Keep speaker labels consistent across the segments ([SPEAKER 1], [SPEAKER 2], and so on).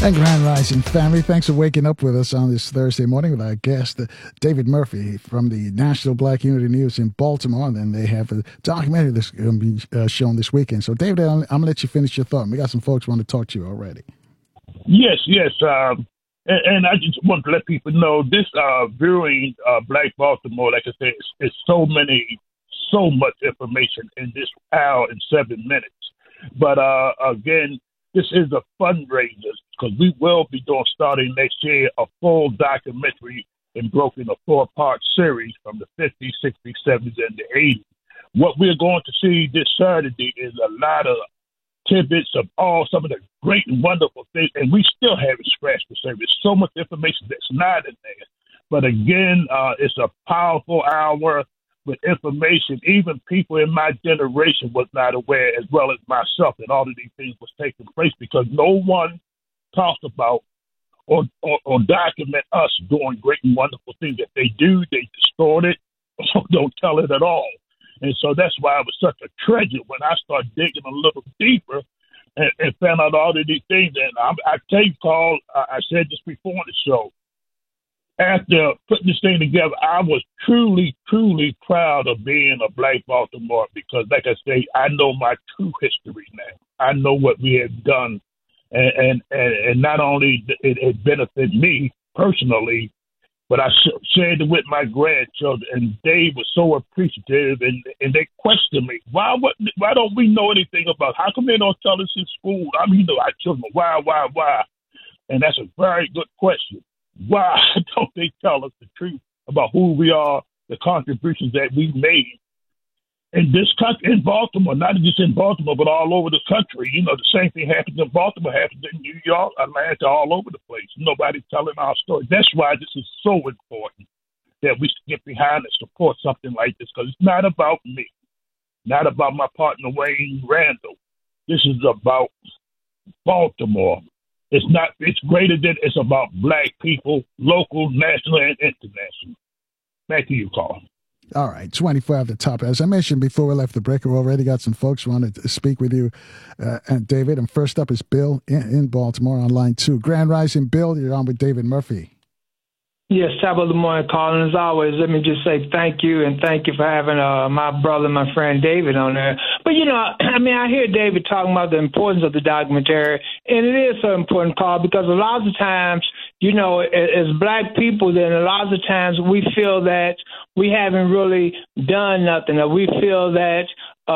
[SPEAKER 1] And Grand Rising family, thanks for waking up with us on this Thursday morning with our guest, David Murphy from the National Black Unity News in Baltimore. And then they have a documentary that's going to be shown this weekend. So, David, I'm going to let you finish your thought. We got some folks who want to talk to you already.
[SPEAKER 2] Yes. And I just want to let people know this viewing Black Baltimore, like I said, it's so much information in this hour and 7 minutes. But again, this is a fundraiser because we will be doing, starting next year, a full documentary and broken a 4-part series from the 50s, 60s, 70s, and the 80s. What we're going to see this Saturday is a lot of tidbits of some of the great and wonderful things, and we still haven't scratched the surface. So much information that's not in there. But again, it's a powerful hour with information. Even people in my generation was not aware, as well as myself, that all of these things was taking place because no one talked about or document us doing great and wonderful things. That they do, they distort it or don't tell it at all. And so that's why it was such a treasure when I started digging a little deeper and found out all of these things. And I tell you, Carl, I said this before on the show, after putting this thing together, I was truly, truly proud of being a Black Baltimore because, like I say, I know my true history now. I know what we have done. And not only it benefited me personally, but I shared it with my grandchildren, and they were so appreciative, and they questioned me. Why don't we know anything about? How come they don't tell us in school? I mean, our children, why? And that's a very good question. Why don't they tell us the truth about who we are, the contributions that we made in this country, in Baltimore, not just in Baltimore, but all over the country? You know, the same thing happens in Baltimore, happens in New York, Atlanta, all over the place. Nobody's telling our story. That's why this is so important that we get behind and support something like this, because it's not about me, not about my partner, Wayne Randall. This is about Baltimore. It's greater than, it's about Black people, local, national, and international. Back to you, Carl.
[SPEAKER 1] All right, 24 at the top. As I mentioned before we left the break, we already got some folks who wanted to speak with you, and David. And first up is Bill in Baltimore on line 2. Grand Rising, Bill, you're on with David Murphy.
[SPEAKER 3] Yes, top of the morning, Colin. As always, let me just say thank you, and thank you for having my brother, my friend David on there. But, you know, I mean, I hear David talking about the importance of the documentary, and it is so important, Carl, because a lot of times, you know, as Black people, then a lot of times we feel that we haven't really done nothing, or we feel that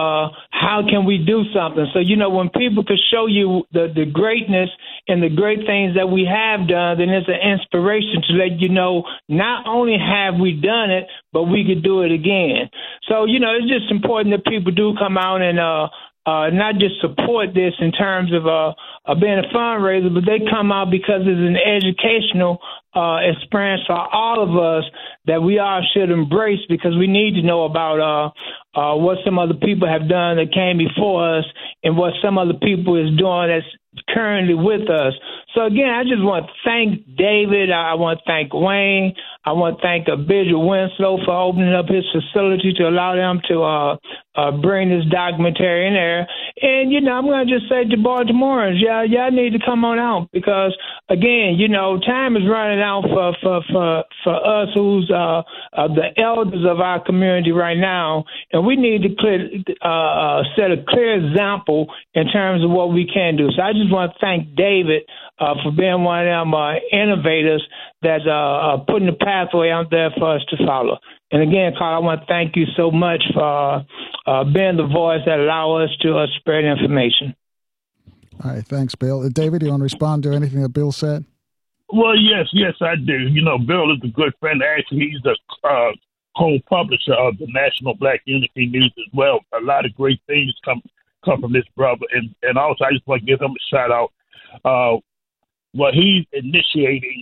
[SPEAKER 3] how can we do something? So, you know, when people could show you the greatness and the great things that we have done, then it's an inspiration to let you know not only have we done it, but we could do it again. So, you know, it's just important that people do come out and not just support this in terms of being a fundraiser, but they come out because it's an educational experience for all of us that we all should embrace, because we need to know about what some other people have done that came before us and what some other people is doing that's currently with us. So again, I just want to thank David. I want to thank Wayne. I want to thank Bishop Winslow for opening up his facility to allow them to bring this documentary in there. And, you know, I'm going to just say to Baltimoreans, y'all need to come on out, because, again, you know, time is running out for us who's the elders of our community right now, and we need to set a clear example in terms of what we can do. So I just want to thank David for being one of them innovators that's putting the pathway out there for us to follow. And again, Carl, I want to thank you so much for being the voice that allow us to spread information.
[SPEAKER 1] All right, thanks, Bill. David, you want to respond to anything that Bill said?
[SPEAKER 2] Well, yes, I do. You know, Bill is a good friend. Actually, he's the co-publisher of the National Black Unity News as well. A lot of great things come from this brother. And also, I just want to give him a shout out. Well, he's initiating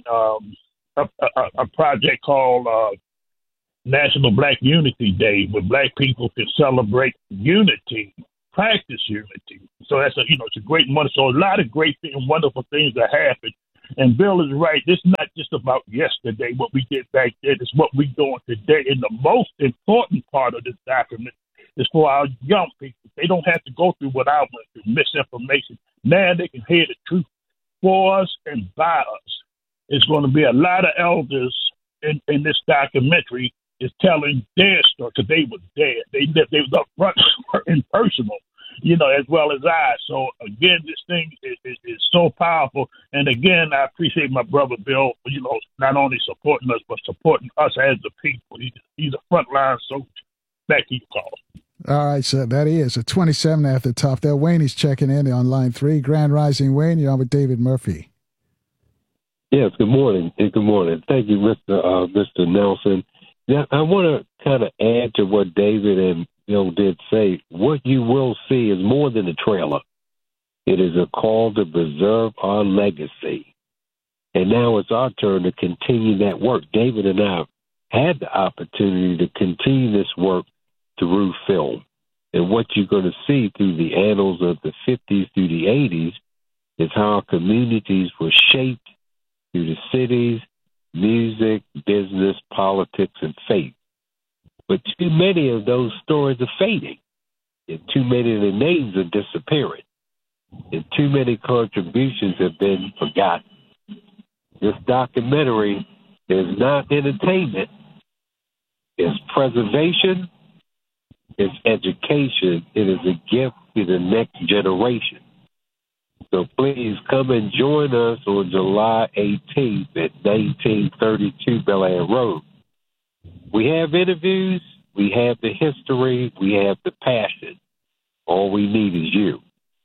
[SPEAKER 2] a project called National Black Unity Day, where Black people can celebrate unity, practice unity. So that's it's a great month. So a lot of great and wonderful things that happen. And Bill is right. This is not just about yesterday, what we did back then. It's what we're doing today. And the most important part of this document is for our young people. They don't have to go through what I went through, misinformation. Now they can hear the truth for us and by us. It's going to be a lot of elders in this documentary is telling their story because they were there. They was up front and personal, as well as I. So again, this thing is so powerful. And again, I appreciate my brother Bill, not only supporting us but supporting us as the people. He's a frontline soldier. Back to you, Carl.
[SPEAKER 1] All right, so that is a 27 at the top there. Wayne is checking in on line 3. Grand Rising, Wayne. You're on with David Murphy.
[SPEAKER 4] Yes, good morning. Good morning. Thank you, Mr. Nelson. Now, I want to kind of add to what David and Bill did say. What you will see is more than a trailer. It is a call to preserve our legacy. And now it's our turn to continue that work. David and I had the opportunity to continue this work through film. And what you're going to see through the annals of the 50s through the 80s is how our communities were shaped through the cities, music, business, politics, and faith. But too many of those stories are fading, and too many of the names are disappearing, and too many contributions have been forgotten. This documentary is not entertainment. It's preservation. It's education. It is a gift to the next generation. So please come and join us on July 18th at 1932 Bel Air Road. We have interviews, we have the history, we have the passion. All we need is you.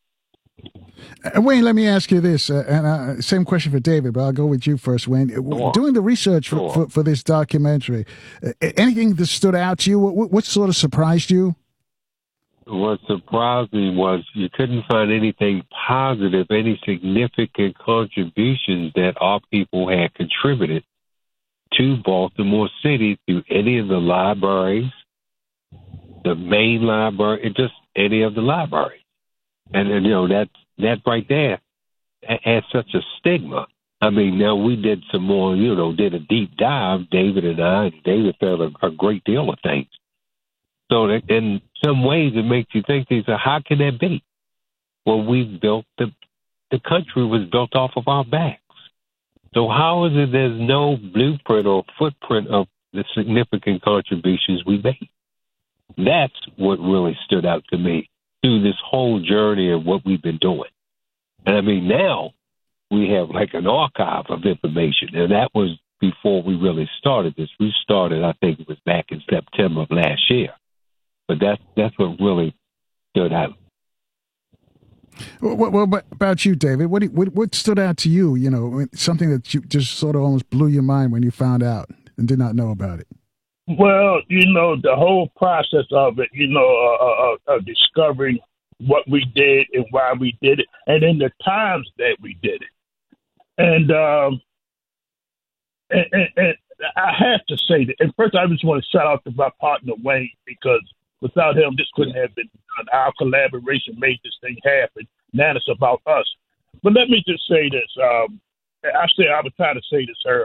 [SPEAKER 1] Wayne, let me ask you this, and same question for David, but I'll go with you first, Wayne. Doing the research for this documentary, anything that stood out to you? What sort of surprised you?
[SPEAKER 4] What surprised me was you couldn't find anything positive, any significant contributions that our people had contributed to Baltimore City through any of the libraries, the main library, and just any of the libraries. And that right there has such a stigma. I mean, now we did some more, did a deep dive, David and I, and David found a great deal of things. So that in some ways it makes you think, how can that be? Well, we built the country was built off of our backs. So how is it there's no blueprint or footprint of the significant contributions we made? That's what really stood out to me through this whole journey of what we've been doing. And I mean, now we have like an archive of information, and that was before we really started this. We started, I think it was back in September of last year. But that's what really stood out.
[SPEAKER 1] Well, about you, David, what stood out to you, something that you just sort of almost blew your mind when you found out and did not know about it?
[SPEAKER 2] Well, the whole process of it, of discovering what we did and why we did it, and in the times that we did it. And I have to say that, and first I just want to shout out to my partner, Wayne, because without him, this couldn't have been done. Our collaboration made this thing happen. Now it's about us. But let me just say this. I was trying to say this earlier.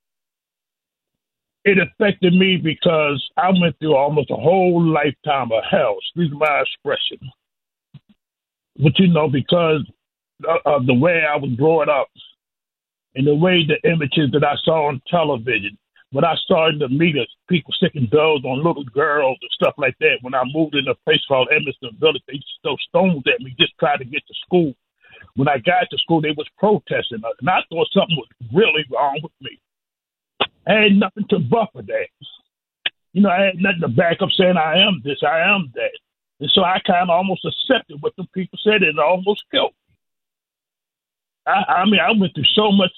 [SPEAKER 2] It affected me because I went through almost a whole lifetime of hell. Excuse my expression. But, because of the way I was growing up and the way the images that I saw on television, when I started to meet people sticking drugs on little girls and stuff like that, when I moved in a place called Emerson Village, they used to throw stones at me just trying to get to school. When I got to school, they was protesting, and I thought something was really wrong with me. I had nothing to buffer that. I had nothing to back up saying I am this, I am that. And so I kind of almost accepted what the people said, and it almost killed me. I went through so much,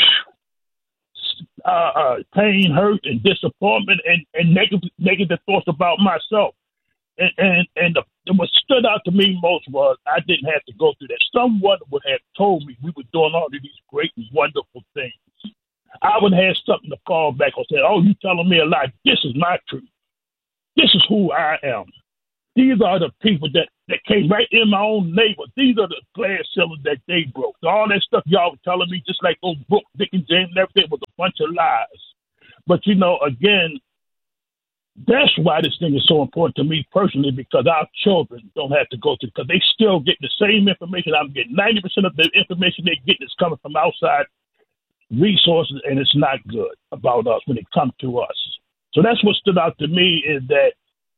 [SPEAKER 2] pain, hurt, and disappointment, and negative thoughts about myself. And what stood out to me most was I didn't have to go through that. Someone would have told me we were doing all of these great and wonderful things. I would have something to fall back on, say, "Oh, you telling me a lie? This is my truth. This is who I am. These are the people that came right in my own neighbor. These are the glass ceilings that they broke. So all that stuff y'all were telling me, just like those books, Dick and James and everything, was a bunch of lies." But, again, That's why this thing is so important to me personally, because our children don't have to go through, because they still get the same information I'm getting. 90% of the information they get is coming from outside resources, and it's not good about us when it comes to us. So that's what stood out to me is that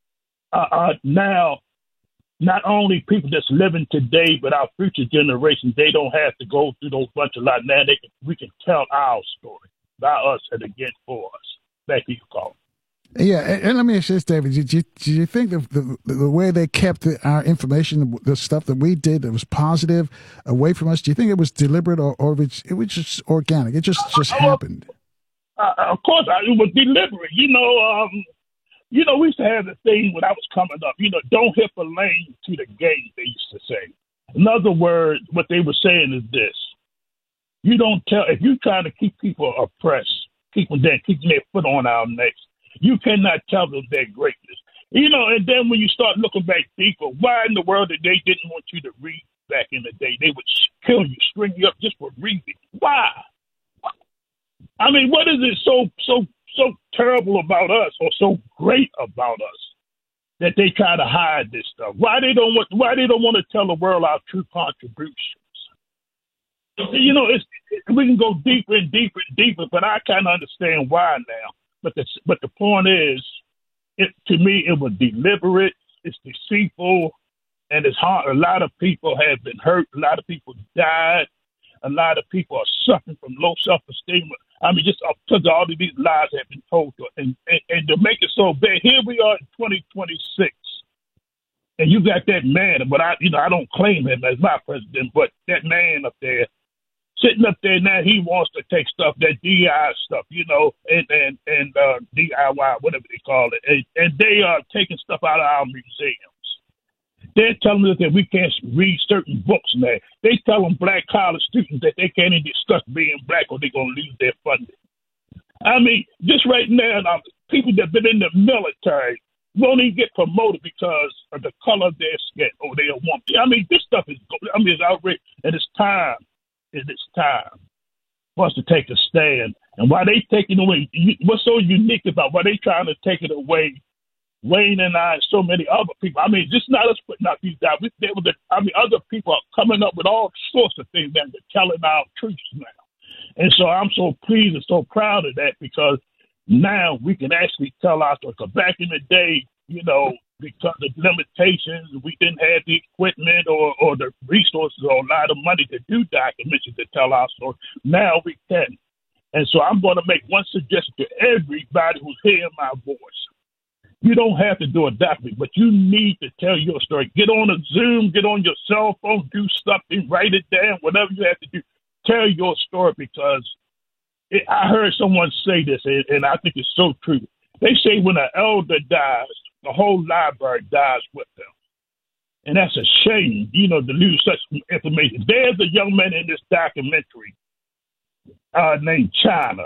[SPEAKER 2] now, not only people that's living today, but our future generations, they don't have to go through those bunch of lies. Now we can tell our story by us and again for us. Back to you, Carl.
[SPEAKER 1] Yeah, and let me ask you this, David. Did you think the way they kept our information, the stuff that we did that was positive, away from us, do you think it was deliberate or it was just organic? It just happened?
[SPEAKER 2] Of course, it was deliberate. We used to have the thing when I was coming up, don't hit the lane to the game, they used to say. In other words, what they were saying is this. You don't tell, if you're trying to keep people oppressed, keeping their foot on our necks, you cannot tell them their greatness. And then when you start looking back deeper, why in the world that they didn't want you to read back in the day? They would kill you, string you up just for reading. Why? I mean, what is it so terrible about us or so great about us that they try to hide this stuff? Why they don't want to tell the world our true contributions? We can go deeper and deeper and deeper, but I kind of understand why now. But the point is, to me, it was deliberate. It's deceitful, and it's hard. A lot of people have been hurt. A lot of people died. A lot of people are suffering from low self-esteem. I mean, just because all of these lies have been told to us. And to make it so bad, here we are in 2026, and you got that man, but I don't claim him as my president, but that man up there, sitting up there now, he wants to take stuff, that DI stuff, and DIY, whatever they call it, and they are taking stuff out of our museums. They're telling us that we can't read certain books now. They tell them black college students that they can't even discuss being black or they're going to lose their funding. I mean, just right now, people that have been in the military won't even get promoted because of the color of their skin or their woman. I mean, this stuff is outrageous, and it's time. It's time for us to take a stand. And why they taking away, what's so unique about why they trying to take it away, Wayne and I and so many other people. I mean, just not us putting out these guys. Other people are coming up with all sorts of things that they're telling our truths now. And so I'm so pleased and so proud of that, because now we can actually tell our story. Because back in the day, because of limitations, we didn't have the equipment or the resources or a lot of money to do documentaries to tell our story. Now we can. And so I'm going to make one suggestion to everybody who's hearing my voice. You don't have to do a documentary, but you need to tell your story. Get on a Zoom, get on your cell phone, do something, write it down, whatever you have to do. Tell your story, because I heard someone say this, and I think it's so true. They say when an elder dies, the whole library dies with them. And that's a shame, to lose such information. There's a young man in this documentary named China.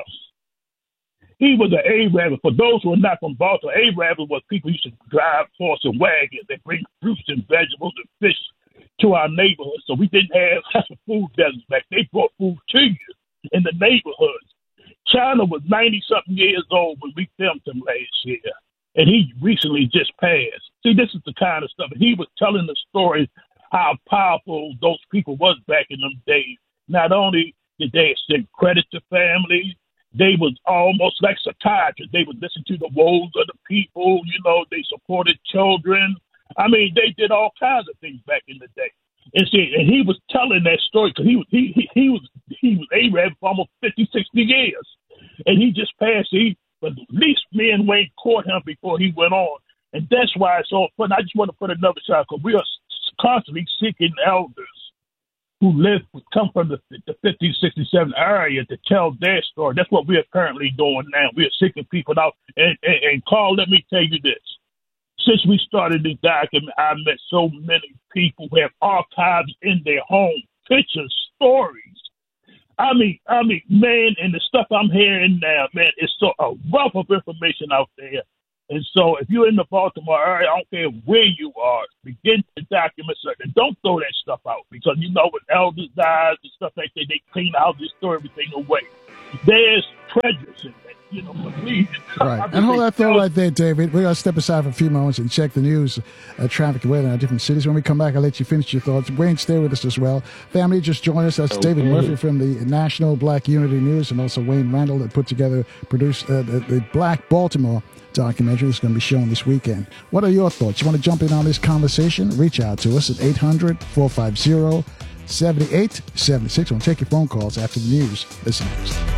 [SPEAKER 2] He was an A-Rabbi. For those who are not from Baltimore, A-Rabbi was people who used to drive horse and wagons that bring fruits and vegetables and fish to our neighborhoods. So we didn't have food deserts back. They brought food to you in the neighborhoods. China was 90-something years old when we filmed him last year, and he recently just passed. See, this is the kind of stuff. He was telling the story how powerful those people was back in them days. Not only did they extend credit to families, they was almost like psychiatrists. They would listen to the woes of the people. They supported children. I mean, they did all kinds of things back in the day. And he was telling that story because he was A-Rab for almost 50, 60 years. And he just passed. But at least me and Wayne caught him before he went on. And that's why it's so important. I just want to put another shot, because we are constantly seeking elders who come from the 50, 67 area to tell their story. That's what we are currently doing now. We are seeking people out. And Carl, let me tell you this. Since we started this document, I met so many people who have archives in their home, pictures, stories. I mean, man, and the stuff I'm hearing now, man, it's so a wealth of information out there. And so if you're in the Baltimore area, I don't care where you are, begin to document something. Don't throw that stuff out, because when elders die and stuff like that, they clean out, just throw everything away. There's treasures in that. but please.
[SPEAKER 1] Right. And hold that thought right there, David. We're going to step aside for a few moments and check the news, traffic and weather in our different cities. When we come back, I'll let you finish your thoughts. Wayne, stay with us as well. Family, just join us. That's David Murphy from the National Black Unity News, and also Wayne Randall that produced the Black Baltimore documentary that's going to be shown this weekend. What are your thoughts? You want to jump in on this conversation? Reach out to us at 800-450-7876. We'll take your phone calls after the news. Listen next.